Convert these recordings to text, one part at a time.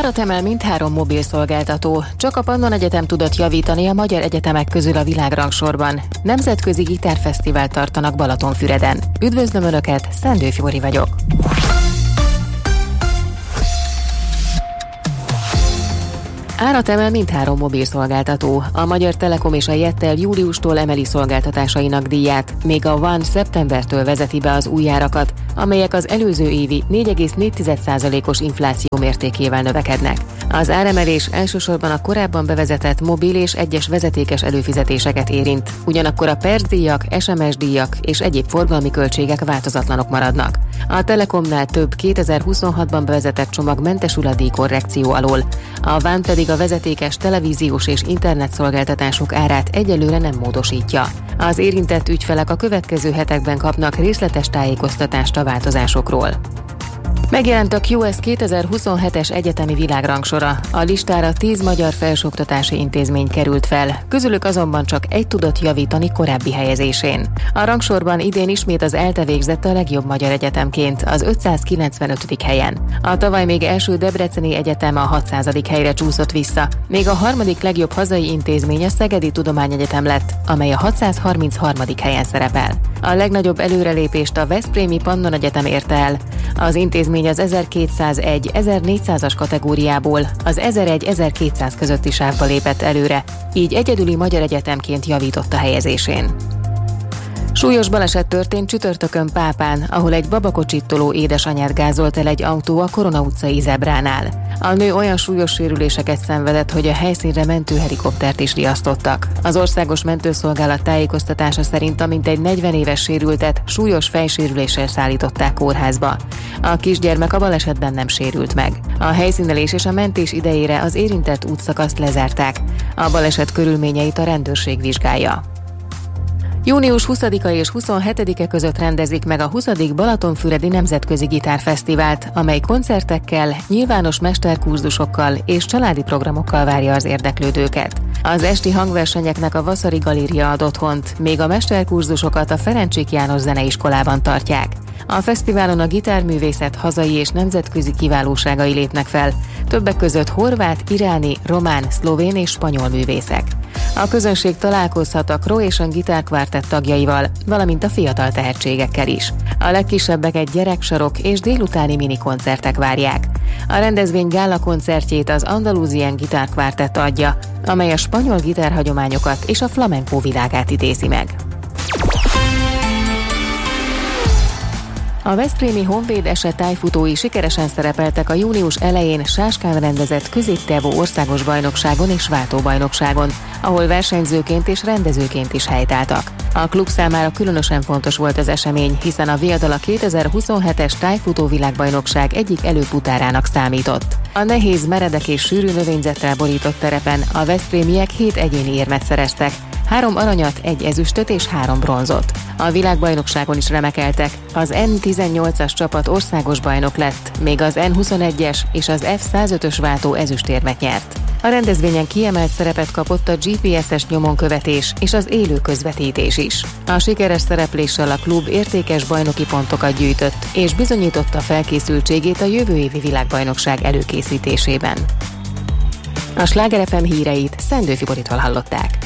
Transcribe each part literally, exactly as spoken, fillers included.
Árat emel mindhárom mobil szolgáltató. Csak a Pannon Egyetem tudott javítani a magyar egyetemek közül a világrangsorban. Nemzetközi gitárfesztivált tartanak Balatonfüreden. Üdvözlöm Önöket, Szendő Fibori vagyok. Árat emel mindhárom mobil szolgáltató. A Magyar Telekom és a Jettel júliustól emeli szolgáltatásainak díját, még a One szeptembertől vezeti be az új árakat, amelyek az előző évi négy egész négy százalékos infláció mértékével növekednek. Az áremelés elsősorban a korábban bevezetett mobil és egyes vezetékes előfizetéseket érint, ugyanakkor a percdíjak, es em es díjak és egyéb forgalmi költségek változatlanok maradnak. A Telekomnál több kétezer-huszonhatban bevezetett csomag mentesül a díjkorrekció alól, a One pedig a vezetékes televíziós és internetszolgáltatások árát egyelőre nem módosítja. Az érintett ügyfelek a következő hetekben kapnak részletes tájékoztatást a változásokról. Megjelent a Q S kétezer-huszonhetes egyetemi világrangsora. A listára tíz magyar felsőoktatási intézmény került fel, közülük azonban csak egy tudott javítani korábbi helyezésén. A rangsorban idén ismét az ELTE végzett a legjobb magyar egyetemként, az ötszázkilencvenötödik helyen. A tavaly még első Debreceni Egyetem a hatszázadik helyre csúszott vissza, még a harmadik legjobb hazai intézmény a Szegedi Tudományegyetem lett, amely a hatszázharmincharmadik helyen szerepel. A legnagyobb előrelépést a Veszprémi Pannon Egyetem érte el. Az intézmény az ezerkétszáz-ezernégyszázas kategóriából az ezeregy-ezerkétszáz közötti sávba lépett előre, így egyedüli magyar egyetemként javított a helyezésén. Súlyos baleset történt csütörtökön Pápán, ahol egy babakocsit toló édesanyát gázolt el egy autó a Korona utcai zebránál. A nő olyan súlyos sérüléseket szenvedett, hogy a helyszínre mentőhelikoptert is riasztottak. Az országos mentőszolgálat tájékoztatása szerint a mintegy negyven éves sérültet súlyos fejsérüléssel szállították kórházba. A kisgyermek a balesetben nem sérült meg. A helyszínelés és a mentés idejére az érintett útszakaszt lezárták. A baleset körülményeit a rendőrség vizsgálja. június huszadika és huszonhetedike között rendezik meg a huszadik Balatonfüredi Nemzetközi Gitárfesztivált, amely koncertekkel, nyilvános mesterkurzusokkal és családi programokkal várja az érdeklődőket. Az esti hangversenyeknek a Vaszari Galéria ad otthont, még a mesterkurzusokat a Ferencsik János Zeneiskolában tartják. A fesztiválon a gitárművészet hazai és nemzetközi kiválóságai lépnek fel, többek között horvát, iráni, román, szlovén és spanyol művészek. A közönség találkozhat a Croatian Guitar Quartet tagjaival, valamint a fiatal tehetségekkel is. A legkisebbeket gyereksarok és délutáni minikoncertek várják. A rendezvény gála koncertjét az Andalusian Guitar Quartet adja, amely a spanyol gitárhagyományokat és a flamenco világát idézi meg. A veszprémi Honvéd eset tájfutói sikeresen szerepeltek a június elején Sáskán rendezett középtávú országos bajnokságon és váltóbajnokságon, ahol versenyzőként és rendezőként is helytáltak. A klub számára különösen fontos volt az esemény, hiszen a Viadala kétezer-huszonhetes tájfutó világbajnokság egyik előfutárának számított. A nehéz, meredek és sűrű növényzettel borított terepen a veszprémiek hét egyéni érmet szereztek, három aranyat, egy ezüstöt és három bronzot. A világbajnokságon is remekeltek, az en tizennyolcas csapat országos bajnok lett, még az en huszonegyes és az ef százötös váltó ezüstérmet nyert. A rendezvényen kiemelt szerepet kapott a gé pé es-es nyomonkövetés és az élő közvetítés is. A sikeres szerepléssel a klub értékes bajnoki pontokat gyűjtött, és bizonyította felkészültségét a jövő évi világbajnokság előkészítésében. A Sláger ef em híreit Szendő Fiboritól hallották.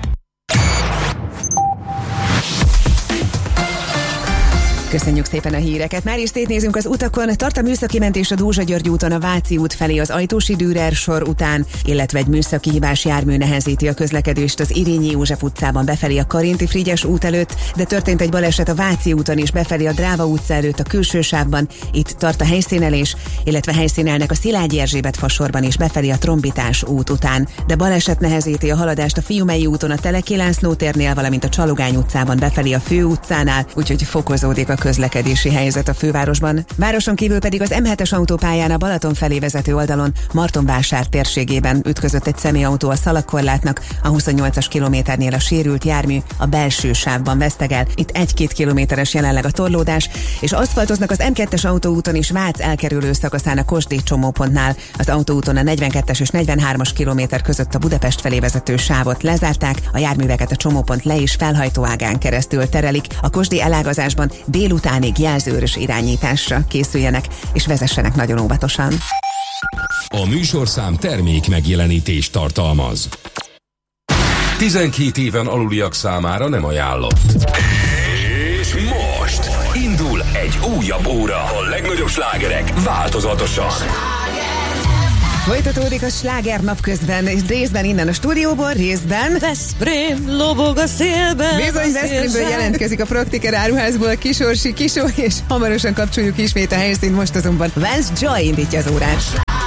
Köszönjük szépen a híreket. Már is szétnézünk az utakon. Tart a műszaki mentés a Dózsa-György úton a Váci út felé az Ajtósi Dürer sor után, illetve egy műszaki hibás jármű nehezíti a közlekedést az Irényi József utcában befelé a Karinti Frigyes út előtt, de történt egy baleset a Váci úton is befelé a Dráva utca előtt a külső sávban. Itt tart a helyszínelés, illetve helyszínelnek a Szilágyi Erzsébet fasorban is befelé a Trombitás út után. De baleset nehezíti a haladást a Fiumei úton a Teleki László térnél, valamint a Csalogány utcában befelé a Fő utcánál, úgyhogy fokozódik a közlekedési helyzet a fővárosban. Városon kívül pedig az em hetes autópályán a Balaton felé vezető oldalon Martonvásár térségében ütközött egy személyautó a szalagkorlátnak, a huszonnyolcas kilométernél a sérült jármű a belső sávban vesztegel. Itt egy-két kilométeres jelenleg a torlódás, és aszfaltoznak az em kettes autóúton is Vác elkerülő szakaszán a Kossuth csomópontnál. Az autóúton a negyvenkettes és negyvenhármas kilométer között a Budapest felé vezető sávot lezárták, a járműveket a csomópont le- és felhajtóágán keresztül terelik. A Kossuth elágazásban délutánig jelzőrös irányításra készüljenek, és vezessenek nagyon óvatosan. A műsorszám termék megjelenítést tartalmaz. tizenkét éven aluliak számára nem ajánlott. És most indul egy újabb óra. A legnagyobb slágerek változatosan. Folytatódik a sláger napközben, részben innen a stúdióból, részben Veszprém lobog a szélben. Bizony, Veszprémből jelentkezik a Praktiker áruházból Kisorsi Kisó, és hamarosan kapcsoljuk ismét a helyszínt, most azonban Vance Joy indítja az órát.